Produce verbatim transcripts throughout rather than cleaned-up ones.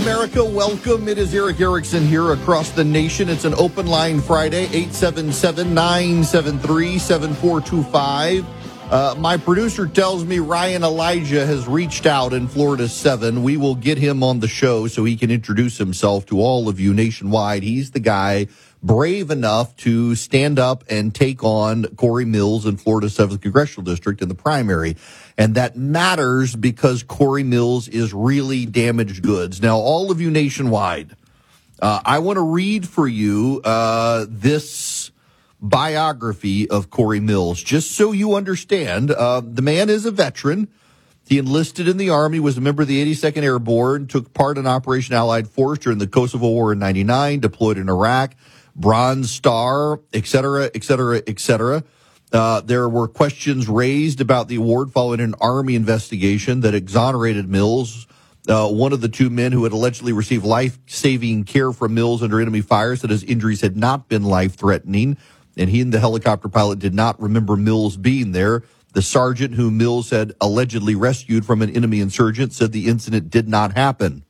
America, welcome. It is Erick Erickson here across the nation. It's an open line Friday, eight seven seven, nine seven three, seven four two five. Uh, my producer tells me Ryan Elijah has reached out in Florida seven. We will get him on the show so he can introduce himself to all of you nationwide. He's the guy brave enough to stand up and take on Corey Mills in Florida seventh Congressional District in the primary. And that matters because Corey Mills is really damaged goods. Now, all of you nationwide, uh, I want to read for you uh, this biography of Corey Mills, just so you understand. Uh, the man is a veteran. He enlisted in the Army, was a member of the eighty-second Airborne, took part in Operation Allied Force during the Kosovo War in ninety-nine, deployed in Iraq, Bronze Star, et cetera, et cetera, et cetera. Uh, there were questions raised about the award following an Army investigation that exonerated Mills. Uh, one of the two men who had allegedly received life-saving care from Mills under enemy fire said his injuries had not been life-threatening, and he and the helicopter pilot did not remember Mills being there. The sergeant who Mills had allegedly rescued from an enemy insurgent said the incident did not happen.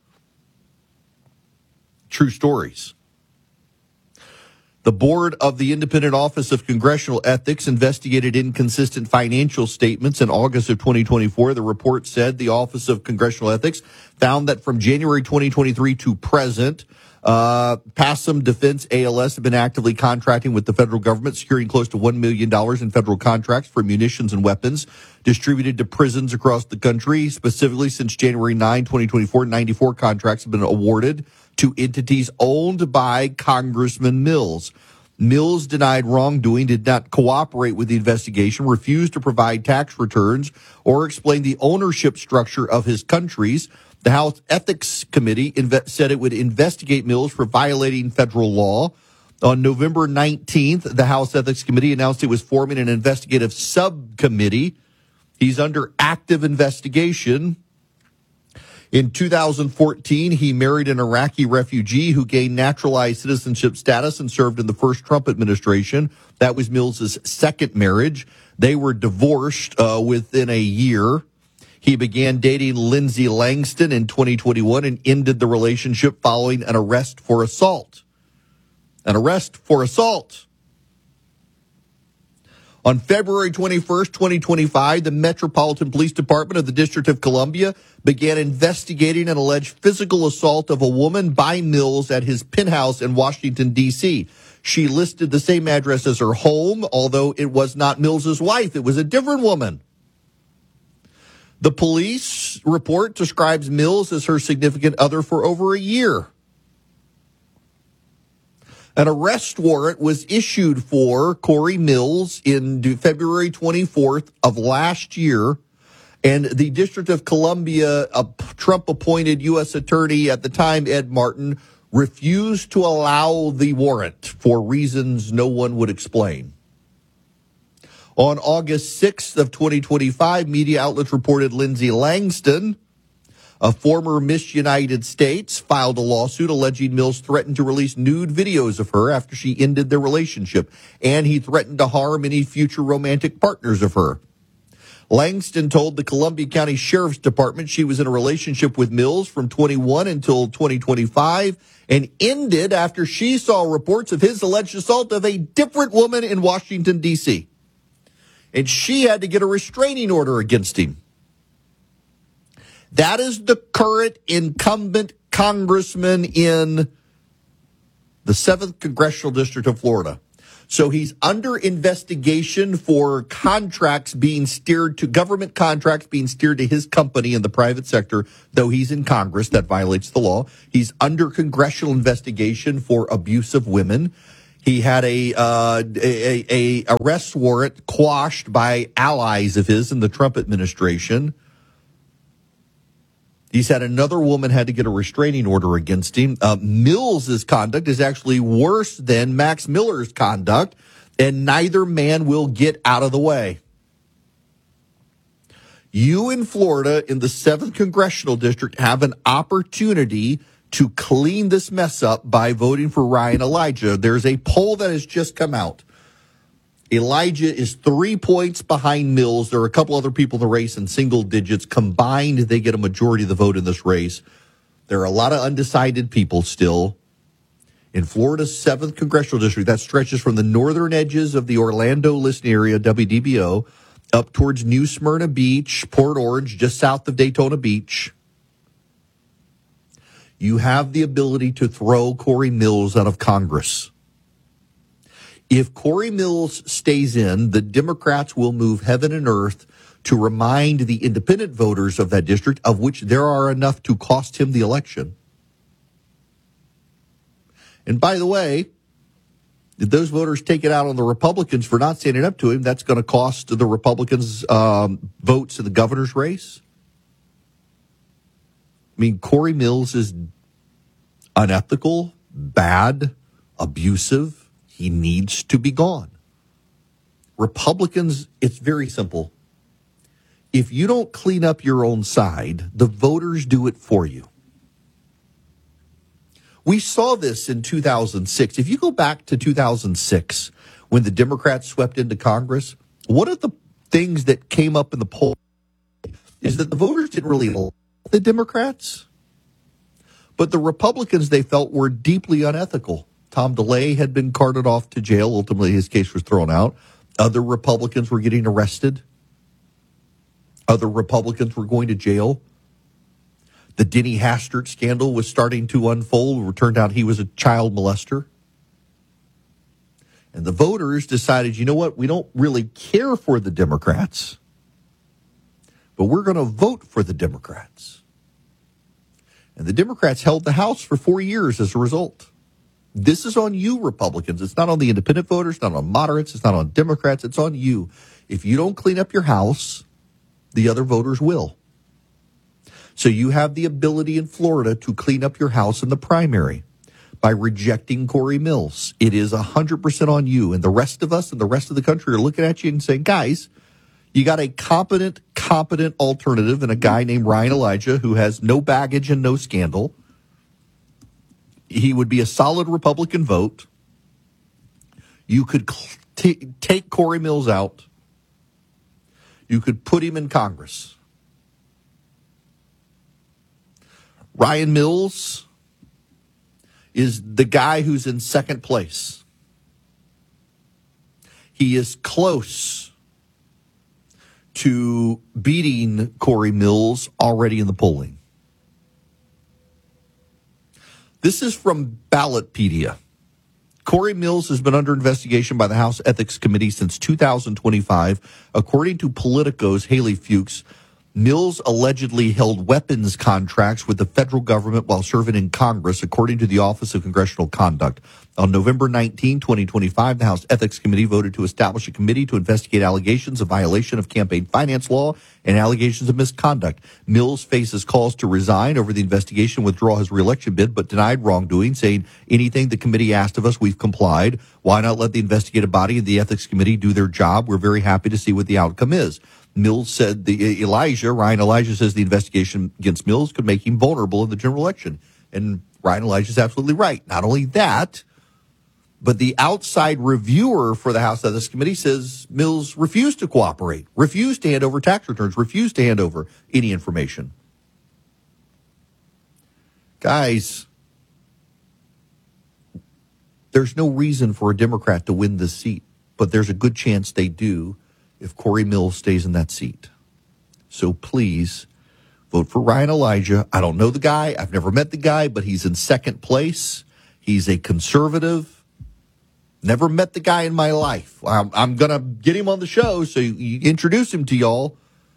True stories. The board of the Independent Office of Congressional Ethics investigated inconsistent financial statements in August of twenty twenty-four. The report said the Office of Congressional Ethics found that from January twenty twenty-three to present, uh, Passam Defense A L S have been actively contracting with the federal government, securing close to one million dollars in federal contracts for munitions and weapons distributed to prisons across the country. Specifically, since January ninth, twenty twenty-four, ninety-four contracts have been awarded to entities owned by Congressman Mills. Mills denied wrongdoing, did not cooperate with the investigation, refused to provide tax returns, or explain the ownership structure of his countries. The House Ethics Committee inve- said it would investigate Mills for violating federal law. On November nineteenth, the House Ethics Committee announced it was forming an investigative subcommittee. He's under active investigation. In two thousand fourteen, he married an Iraqi refugee who gained naturalized citizenship status and served in the first Trump administration. That was Mills's second marriage. They were divorced uh, within a year. He began dating Lindsay Langston in twenty twenty-one and ended the relationship following an arrest for assault. An arrest for assault. On February twenty-first, twenty twenty-five, the Metropolitan Police Department of the District of Columbia began investigating an alleged physical assault of a woman by Mills at his penthouse in Washington, D C. She listed the same address as her home, although it was not Mills's wife. It was a different woman. The police report describes Mills as her significant other for over a year. An arrest warrant was issued for Corey Mills in February twenty-fourth of last year, and the District of Columbia, a Trump-appointed U S attorney at the time, Ed Martin, refused to allow the warrant for reasons no one would explain. On August sixth of twenty twenty-five, media outlets reported Lindsay Langston, a former Miss United States, filed a lawsuit alleging Mills threatened to release nude videos of her after she ended their relationship, and he threatened to harm any future romantic partners of her. Langston told the Columbia County Sheriff's Department she was in a relationship with Mills from twenty-one until twenty twenty-five and ended after she saw reports of his alleged assault of a different woman in Washington, D C, and she had to get a restraining order against him. That is the current incumbent congressman in the seventh Congressional District of Florida. So he's under investigation for contracts being steered to government contracts being steered to his company in the private sector, though he's in Congress. That violates the law. He's under congressional investigation for abuse of women. He had a, uh, a, a arrest warrant quashed by allies of his in the Trump administration. He's had another woman had to get a restraining order against him. Uh, Mills's conduct is actually worse than Max Miller's conduct, and neither man will get out of the way. You in Florida in the seventh Congressional District have an opportunity to clean this mess up by voting for Ryan Elijah. There's a poll that has just come out. Elijah is three points behind Mills. There are a couple other people in the race in single digits. Combined, they get a majority of the vote in this race. There are a lot of undecided people still. In Florida's seventh Congressional District, that stretches from the northern edges of the Orlando listening area, W D B O, up towards New Smyrna Beach, Port Orange, just south of Daytona Beach. You have the ability to throw Corey Mills out of Congress. If Corey Mills stays in, the Democrats will move heaven and earth to remind the independent voters of that district, of which there are enough to cost him the election. And by the way, if those voters take it out on the Republicans for not standing up to him, that's going to cost the Republicans um, votes in the governor's race. I mean, Corey Mills is unethical, bad, abusive. He needs to be gone. Republicans, it's very simple. If you don't clean up your own side, the voters do it for you. We saw this in two thousand six. If you go back to two thousand six, when the Democrats swept into Congress, one of the things that came up in the poll is that the voters didn't really like the Democrats, but the Republicans they felt were deeply unethical. Tom DeLay had been carted off to jail. Ultimately, his case was thrown out. Other Republicans were getting arrested. Other Republicans were going to jail. The Denny Hastert scandal was starting to unfold. It turned out he was a child molester. And the voters decided, you know what, we don't really care for the Democrats, but we're going to vote for the Democrats. And the Democrats held the House for four years as a result. This is on you, Republicans. It's not on the independent voters, not on moderates, it's not on Democrats, it's on you. If you don't clean up your house, the other voters will. So you have the ability in Florida to clean up your house in the primary by rejecting Corey Mills. It is one hundred percent on you. And the rest of us and the rest of the country are looking at you and saying, guys, you got a competent, competent alternative in a guy named Ryan Elijah who has no baggage and no scandal. He would be a solid Republican vote. You could t- take Corey Mills out. You could put him in Congress. Ryan Mills is the guy who's in second place. He is close to beating Corey Mills already in the polling. This is from Ballotpedia. Corey Mills has been under investigation by the House Ethics Committee since two thousand twenty-five. According to Politico's Haley Fuchs, Mills allegedly held weapons contracts with the federal government while serving in Congress, according to the Office of Congressional Conduct. On November nineteenth, twenty twenty-five, the House Ethics Committee voted to establish a committee to investigate allegations of violation of campaign finance law and allegations of misconduct. Mills faces calls to resign over the investigation, withdraw his reelection bid, but denied wrongdoing, saying anything the committee asked of us, we've complied. Why not let the investigative body and the Ethics Committee do their job? We're very happy to see what the outcome is. Mills said the Elijah, Ryan Elijah says the investigation against Mills could make him vulnerable in the general election. And Ryan Elijah is absolutely right. Not only that, but the outside reviewer for the House Ethics Committee says Mills refused to cooperate, refused to hand over tax returns, refused to hand over any information. Guys, there's no reason for a Democrat to win this seat, but there's a good chance they do if Corey Mills stays in that seat. So please vote for Ryan Elijah. I don't know the guy. I've never met the guy, but he's in second place. He's a conservative. Never met the guy in my life. I'm, I'm going to get him on the show, so you, you introduce him to y'all.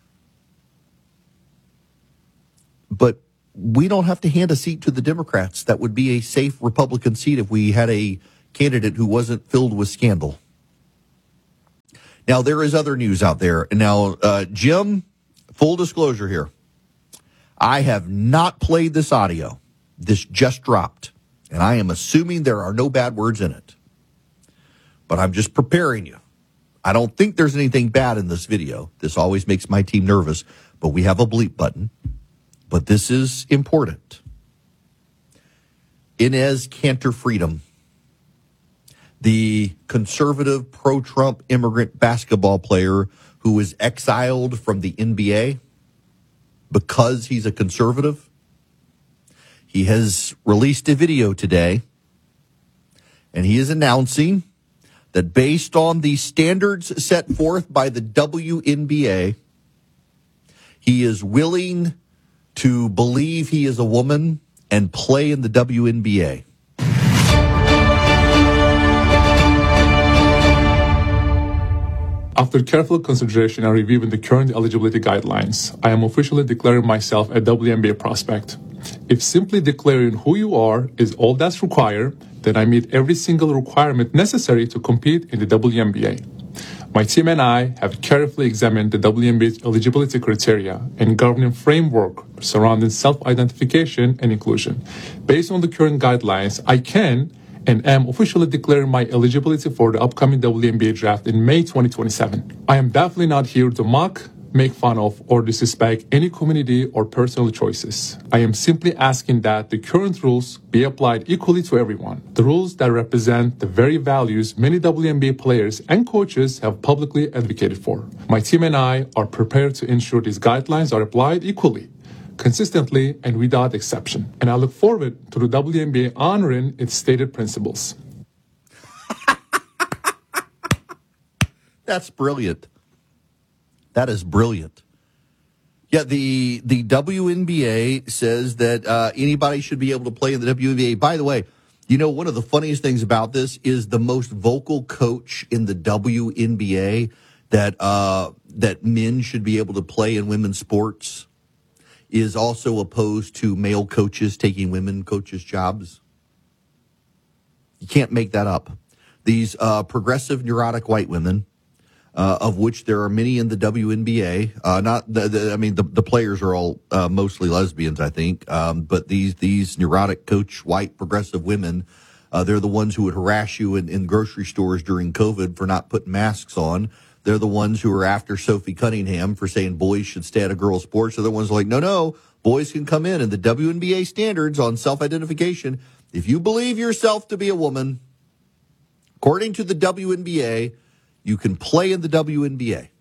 But we don't have to hand a seat to the Democrats. That would be a safe Republican seat if we had a candidate who wasn't filled with scandal. Now, there is other news out there. Now, uh, Jim, full disclosure here. I have not played this audio. This just dropped. And I am assuming there are no bad words in it. But I'm just preparing you. I don't think there's anything bad in this video. This always makes my team nervous. But we have a bleep button. But this is important. Inez Cantor Freedom, the conservative pro-Trump immigrant basketball player who was exiled from the N B A because he's a conservative. he has released a video today, and he is announcing that based on the standards set forth by the W N B A, he is willing to believe he is a woman and play in the W N B A. After careful consideration and reviewing the current eligibility guidelines, I am officially declaring myself a W N B A prospect. If simply declaring who you are is all that's required, then I meet every single requirement necessary to compete in the W N B A. My team and I have carefully examined the W N B A's eligibility criteria and governing framework surrounding self-identification and inclusion. Based on the current guidelines, I can and am officially declaring my eligibility for the upcoming W N B A draft in May twenty twenty-seven. I am definitely not here to mock, make fun of, or disrespect any community or personal choices. I am simply asking that the current rules be applied equally to everyone. The rules that represent the very values many W N B A players and coaches have publicly advocated for. My team and I are prepared to ensure these guidelines are applied equally, consistently, and without exception. And I look forward to the W N B A honoring its stated principles. That's brilliant. That is brilliant. Yeah, the the W N B A says that uh, anybody should be able to play in the W N B A. By the way, you know, one of the funniest things about this is the most vocal coach in the W N B A that uh, that men should be able to play in women's sports is also opposed to male coaches taking women coaches' jobs. You can't make that up. These uh, progressive, neurotic white women, uh, of which there are many in the W N B A, uh, not the, the, I mean, the, the players are all uh, mostly lesbians, I think, um, but these these neurotic coach white progressive women, uh, they're the ones who would harass you in, in grocery stores during COVID for not putting masks on. They're the ones who are after Sophie Cunningham for saying boys should stay out of girls' sports. They're the ones like, no, no, boys can come in. And the W N B A standards on self-identification, if you believe yourself to be a woman, according to the W N B A, you can play in the W N B A.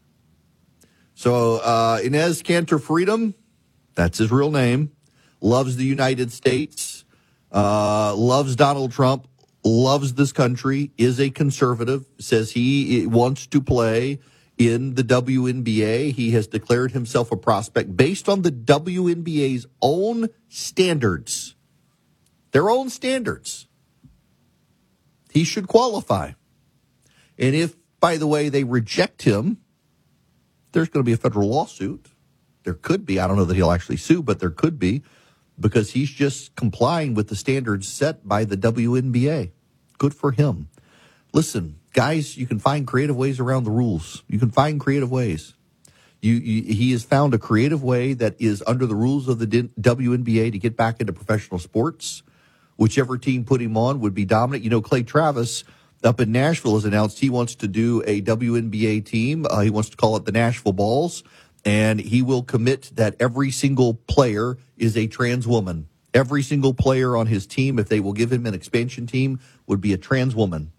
So uh, Enes Kanter Freedom, that's his real name, loves the United States, uh, loves Donald Trump, loves this country, is a conservative, says he wants to play in the W N B A. He has declared himself a prospect based on the W N B A's own standards. Their own standards. He should qualify. And if, by the way, they reject him, there's going to be a federal lawsuit. There could be. I don't know that he'll actually sue, but there could be, because he's just complying with the standards set by the W N B A. Good for him. Listen, guys, you can find creative ways around the rules. You can find creative ways. You, you, he has found a creative way that is under the rules of the W N B A to get back into professional sports. Whichever team put him on would be dominant. You know, Clay Travis up in Nashville has announced he wants to do a W N B A team. Uh, he wants to call it the Nashville Balls. And he will commit that every single player is a trans woman. Every single player on his team, if they will give him an expansion team, would be a trans woman.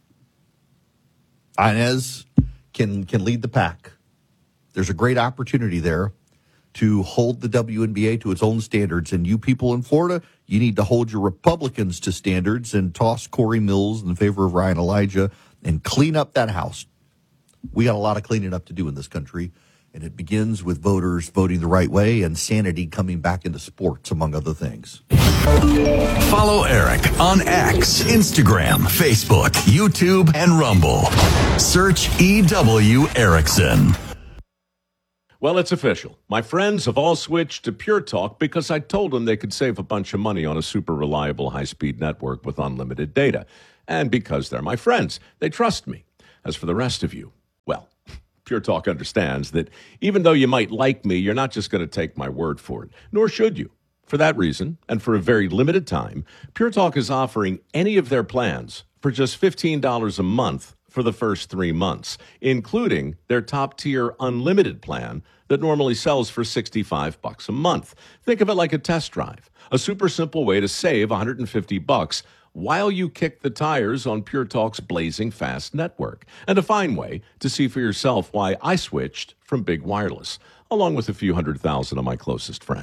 Inez can can lead the pack. There's a great opportunity there to hold the W N B A to its own standards. And you people in Florida, you need to hold your Republicans to standards and toss Corey Mills in favor of Ryan Elijah and clean up that house. We got a lot of cleaning up to do in this country. And it begins with voters voting the right way and sanity coming back into sports, among other things. Follow Eric on X, Instagram, Facebook, YouTube, and Rumble. Search E W Erickson. Well, it's official. My friends have all switched to Pure Talk because I told them they could save a bunch of money on a super reliable high-speed network with unlimited data. And because they're my friends, they trust me. As for the rest of you, well, Pure Talk understands that even though you might like me, you're not just going to take my word for it, nor should you. For that reason, and for a very limited time, Pure Talk is offering any of their plans for just fifteen dollars a month for the first three months, including their top-tier unlimited plan that normally sells for sixty-five bucks a month. Think of it like a test drive, a super simple way to save one hundred fifty bucks while you kick the tires on Pure Talk's blazing fast network, and a fine way to see for yourself why I switched from big wireless, along with a few hundred thousand of my closest friends.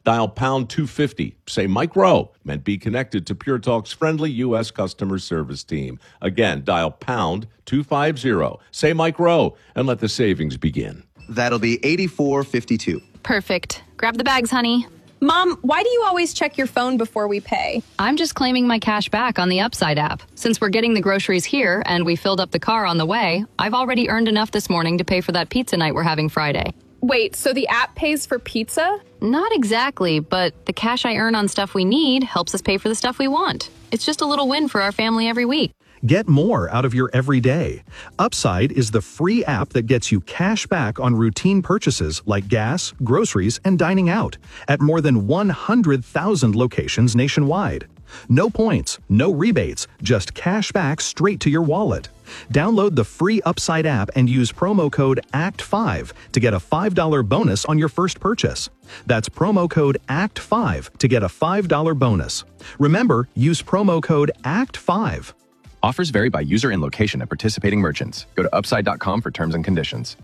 Dial pound two fifty. Say Mike Rowe and be connected to Pure Talk's friendly U S customer service team. Again, dial pound two fifty. Say Mike Rowe and let the savings begin. That'll be eighty-four fifty-two. Perfect. Grab the bags, honey. Mom, why do you always check your phone before we pay? I'm just claiming my cash back on the Upside app. Since we're getting the groceries here and we filled up the car on the way, I've already earned enough this morning to pay for that pizza night we're having Friday. Wait, so the app pays for pizza? Not exactly, but the cash I earn on stuff we need helps us pay for the stuff we want. It's just a little win for our family every week. Get more out of your everyday. Upside is the free app that gets you cash back on routine purchases like gas, groceries, and dining out at more than one hundred thousand locations nationwide. No points, no rebates, just cash back straight to your wallet. Download the free Upside app and use promo code A C T five to get a five dollars bonus on your first purchase. That's promo code A C T five to get a five dollars bonus. Remember, use promo code A C T five. Offers vary by user and location at participating merchants. Go to upside dot com for terms and conditions.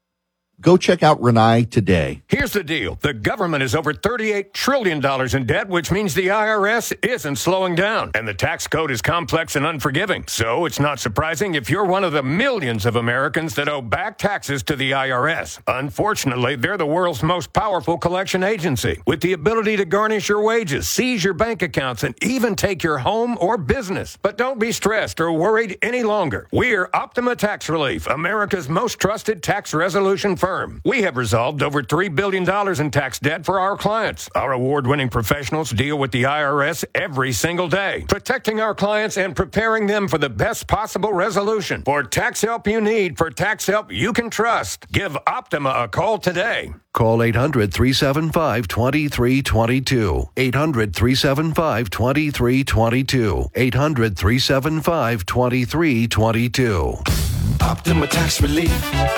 Go check out Renai today. Here's the deal. The government is over thirty-eight trillion dollars in debt, which means the I R S isn't slowing down. And the tax code is complex and unforgiving. So it's not surprising if you're one of the millions of Americans that owe back taxes to the I R S. Unfortunately, they're the world's most powerful collection agency, with the ability to garnish your wages, seize your bank accounts, and even take your home or business. But don't be stressed or worried any longer. We're Optima Tax Relief, America's most trusted tax resolution firm. We have resolved over three billion dollars in tax debt for our clients. Our award-winning professionals deal with the I R S every single day, protecting our clients and preparing them for the best possible resolution. For tax help you need, for tax help you can trust, give Optima a call today. Call eight hundred, three seven five, two three two two. eight hundred, three seven five, two three two two. eight hundred, three seven five, two three two two. Optima Tax Relief.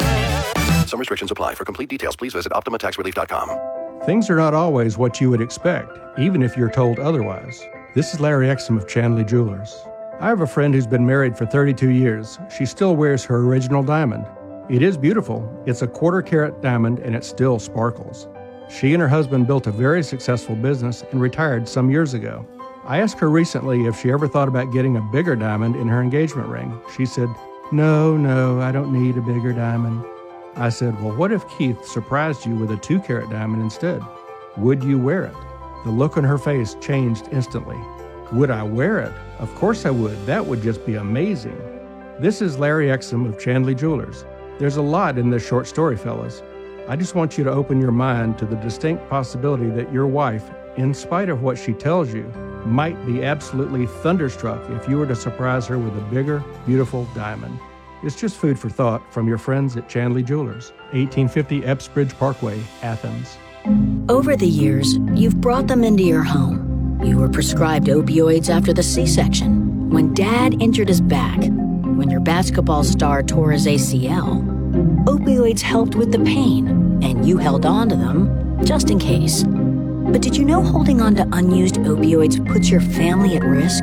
Some restrictions apply. For complete details, please visit optima tax relief dot com. Things are not always what you would expect, even if you're told otherwise. This is Larry Exum of Chandley Jewelers. I have a friend who's been married for thirty-two years. She still wears her original diamond. It is beautiful. It's a quarter carat diamond and it still sparkles. She and her husband built a very successful business and retired some years ago. I asked her recently if she ever thought about getting a bigger diamond in her engagement ring. She said, "No, no, I don't need a bigger diamond." I said, "Well, what if Keith surprised you with a two carat diamond instead? Would you wear it?" The look on her face changed instantly. Would I wear it? Of course I would. That would just be amazing. This is Larry Exum of Chandley Jewelers. There's a lot in this short story, fellas. I just want you to open your mind to the distinct possibility that your wife, in spite of what she tells you, might be absolutely thunderstruck if you were to surprise her with a bigger, beautiful diamond. It's just food for thought from your friends at Chandley Jewelers, eighteen fifty Epsbridge Parkway, Athens. Over the years, you've brought them into your home. You were prescribed opioids after the C-section, when Dad injured his back, when your basketball star tore his A C L. Opioids helped with the pain, and you held on to them just in case. But did you know holding on to unused opioids puts your family at risk?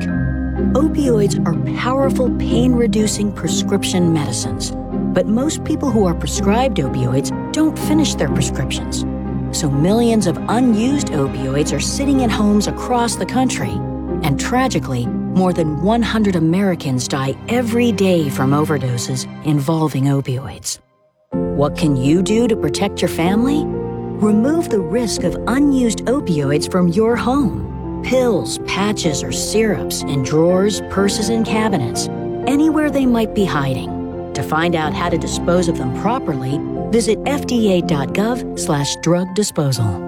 Opioids are powerful pain-reducing prescription medicines, but most people who are prescribed opioids don't finish their prescriptions. So millions of unused opioids are sitting in homes across the country, and tragically, more than one hundred Americans die every day from overdoses involving opioids. What can you do to protect your family? Remove the risk of unused opioids from your home. Pills, patches, or syrups in drawers, purses, and cabinets, anywhere they might be hiding. To find out how to dispose of them properly, visit F D A dot gov slash drug disposal.